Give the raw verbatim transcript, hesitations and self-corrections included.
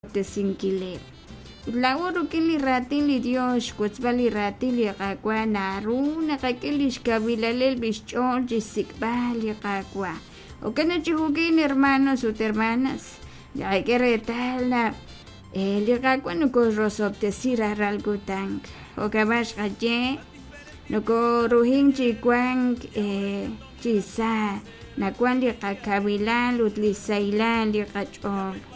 Tesinkile. Lawaro kili ratili Dios, kutzbali ratili kakwa naruna kakilish kabilalel bichol jisikbali kakwa. O que no chihukin hermanos o hermanas. Ya hay que retarla. El kakwa no ko rosoptesira ralgutang. O que vas galle. No ko ruhin chikwang chisa. Na kwan li kakabilan utlisailal li kachol.